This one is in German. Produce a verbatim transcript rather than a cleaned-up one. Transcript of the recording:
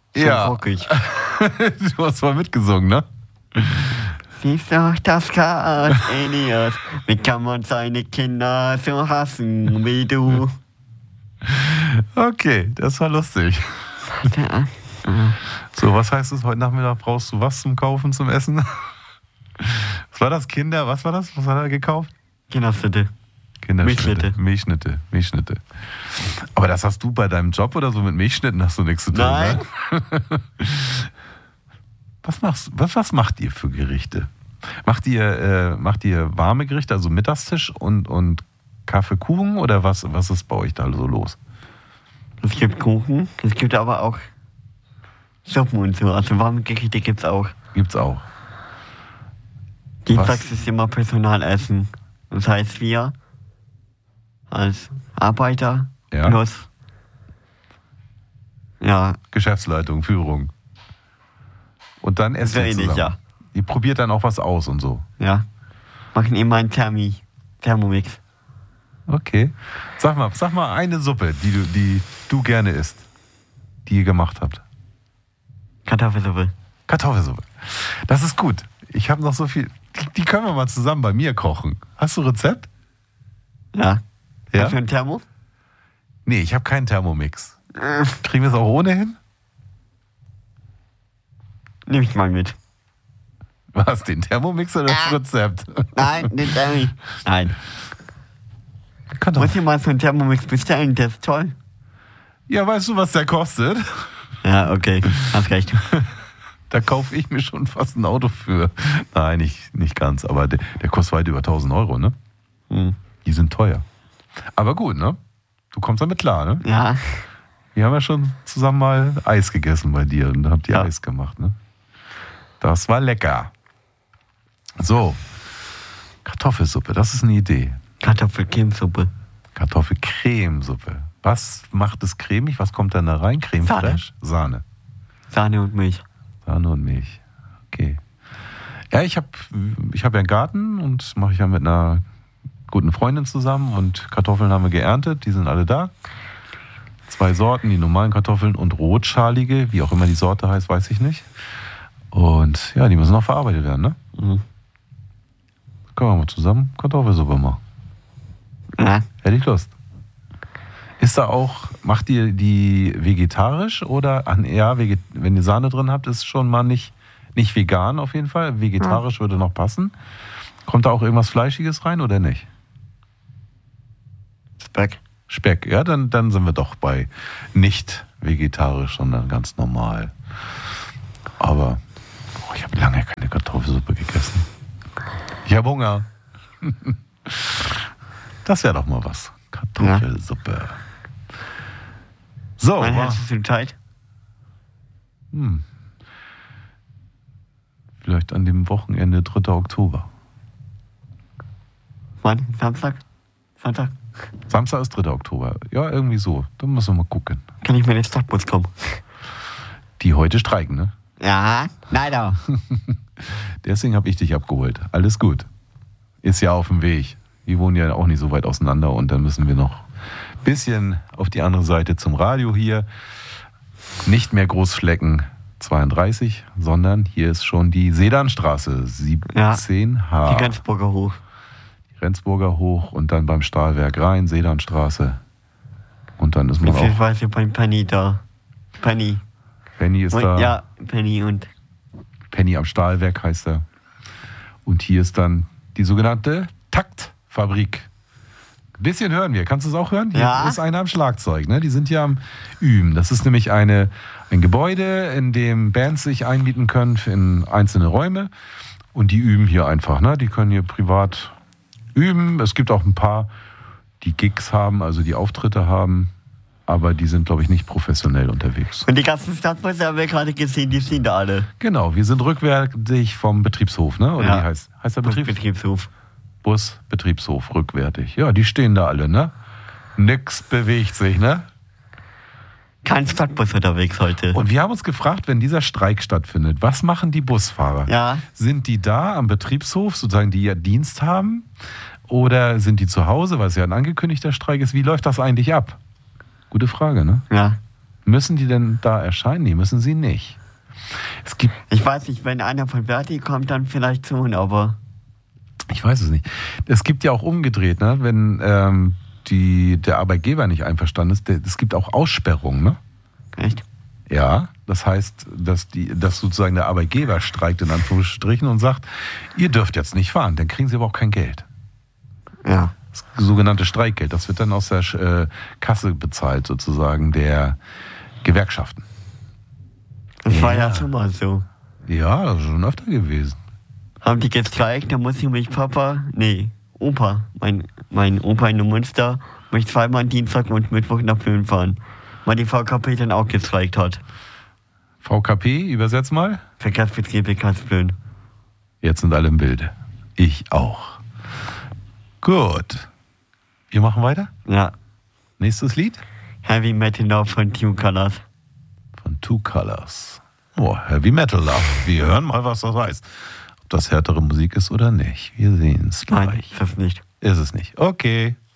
Schon ja. rockig. Du hast mal mitgesungen, ne? Siehst doch das Chaos in ihr. Wie kann man seine Kinder so hassen wie du? Okay, das war lustig. Ja. So, was heißt es? Heute Nachmittag brauchst du was zum Kaufen, zum Essen? Was war das? Kinder? Was war das? Was hat er gekauft? Kinderschnitte. Kinderschnitte. Milchschnitte. Milchschnitte. Aber das hast du bei deinem Job oder so mit Milchschnitten hast du nichts zu tun, Nein. ne? Was machst, was, was macht ihr für Gerichte? Macht ihr, äh, macht ihr warme Gerichte, also Mittagstisch und, und Kaffee, Kuchen oder was, was ist bei euch da so los? Es gibt Kuchen, es gibt aber auch Suppen und so. Also warme Gerichte gibt's auch. Gibt's auch. Dienstags ist immer Personalessen. Das heißt, wir als Arbeiter Ja. plus ja, Geschäftsleitung, Führung. Und dann esst so ihr ähnlich, zusammen. ja. Ihr probiert dann auch was aus und so. Ja. Machen immer einen Thermi, Thermomix. Okay. Sag mal, sag mal eine Suppe, die du, die du gerne isst, die ihr gemacht habt. Kartoffelsuppe. Kartoffelsuppe. Das ist gut. Ich habe noch so viel. Die, die können wir mal zusammen bei mir kochen. Hast du ein Rezept? Ja. Ja? Hast du ein Thermo? Nee, ich habe keinen Thermomix. Kriegen wir es auch ohne hin? Nimm ich mal mit. Was, den Thermomix oder das Ah. Rezept? Nein, den Thermi. Nein. Kann doch. Muss ich mal so einen Thermomix bestellen, der ist toll. Ja, weißt du, was der kostet? Ja, okay. Hast recht. Da kaufe ich mir schon fast ein Auto für. Nein, nicht, nicht ganz, aber der, der kostet weit über tausend Euro, ne? Hm. Die sind teuer. Aber gut, ne? Du kommst damit klar, ne? Ja. Wir haben ja schon zusammen mal Eis gegessen bei dir und habt ihr Ja. Eis gemacht, ne? Das war lecker. So. Kartoffelsuppe, das ist eine Idee. Kartoffelcremesuppe. Kartoffelcremesuppe. Was macht es cremig? Was kommt dann da rein? Creme Sahne. fraiche? Sahne. Sahne und Milch. Sahne und Milch. Okay. Ja, ich habe ich hab ja einen Garten und mache ich ja mit einer guten Freundin zusammen und Kartoffeln haben wir geerntet, die sind alle da. Zwei Sorten, die normalen Kartoffeln und rotschalige, wie auch immer die Sorte heißt, weiß ich nicht. Und ja, die müssen noch verarbeitet werden, ne? Mhm. Können wir mal zusammen Kartoffelsuppe machen. Ja. Hätte ich Lust. Ist da auch, macht ihr die vegetarisch oder, ach, ja, veget, wenn ihr Sahne drin habt, ist schon mal nicht, nicht vegan auf jeden Fall. Vegetarisch würde noch passen. Kommt da auch irgendwas Fleischiges rein oder nicht? Speck. Speck, ja, dann, dann sind wir doch bei nicht vegetarisch, sondern ganz normal. Aber oh, ich habe lange keine Kartoffelsuppe gegessen. Ich habe Hunger. Das wäre doch mal was. Kartoffelsuppe. So, Wann war, hast du Zeit? hm, vielleicht an dem Wochenende dritter Oktober. Wann? Samstag? Sonntag? Samstag ist dritter Oktober. Ja, irgendwie so. Da müssen wir mal gucken. Kann ich mit dem Stadtbus kommen? Die heute streiken, ne? Ja, leider. Deswegen habe ich dich abgeholt. Alles gut. Ist ja auf dem Weg. Wir wohnen ja auch nicht so weit auseinander und dann müssen wir noch ein bisschen auf die andere Seite zum Radio hier. Nicht mehr Großschlecken zweiunddreißig, sondern hier ist schon die Sedanstraße siebzehn H. Die Rendsburger hoch. Die Rendsburger hoch und dann beim Stahlwerk rein, Sedanstraße. Und dann ist man auch. Beziehungsweise beim Penny da. Penny. Penny ist Und, da. ja, Penny und Penny am Stahlwerk heißt er. Und hier ist dann die sogenannte Taktfabrik. Ein bisschen hören wir. Kannst du es auch hören? Hier Ja. ist einer am Schlagzeug. Ne? Die sind hier am Üben. Das ist nämlich eine, ein Gebäude, in dem Bands sich einmieten können in einzelne Räume. Und die üben hier einfach. Ne? Die können hier privat üben. Es gibt auch ein paar, die Gigs haben, also die Auftritte haben. Aber die sind, glaube ich, nicht professionell unterwegs. Und die ganzen Stadtbusse haben wir gerade gesehen, die sind da alle. Genau, wir sind rückwärtig vom Betriebshof, ne? Oder Ja. wie heißt, heißt der Betrieb? Betriebshof. Bus, Betriebshof, rückwärtig. Ja, die stehen da alle, ne? Nix bewegt sich, ne? Kein Stadtbus unterwegs heute. Und wir haben uns gefragt, wenn dieser Streik stattfindet, was machen die Busfahrer? Ja. Sind die da am Betriebshof, sozusagen, die ja Dienst haben? Oder sind die zu Hause, weil es ja ein angekündigter Streik ist? Wie läuft das eigentlich ab? Gute Frage, ne? Ja. Müssen die denn da erscheinen? Nee, müssen sie nicht. Es gibt, Ich weiß nicht, wenn einer von Verdi kommt, dann vielleicht schon, aber ich weiß es nicht. Es gibt ja auch umgedreht, ne? Wenn ähm, die, der Arbeitgeber nicht einverstanden ist, der, es gibt auch Aussperrungen, ne? echt? Ja, das heißt, dass, die, dass sozusagen der Arbeitgeber streikt in Anführungsstrichen und sagt, ihr dürft jetzt nicht fahren, dann kriegen sie aber auch kein Geld. Ja. Das sogenannte Streikgeld, das wird dann aus der äh, Kasse bezahlt sozusagen der Gewerkschaften. Das war Ja. ja schon mal so. Ja, das ist schon öfter gewesen. Haben die gestreikt, dann muss ich mich Papa, nee, Opa, mein, mein Opa in Münster, mich zweimal Dienstag und Mittwoch nach Plön fahren, weil die V K P dann auch gestreikt hat. V K P, übersetz mal. Verkehrsbetriebe Kassplön. Jetzt sind alle im Bilde. Ich auch. Gut. Wir machen weiter. Ja. Nächstes Lied Heavy Metal Love von Two Colors. von Two Colors. Oh, Heavy Metal Love. Wir hören mal, was das heißt. Ob das härtere Musik ist oder nicht. Wir sehen es Nein, gleich. ist das nicht. Ist es nicht. Okay.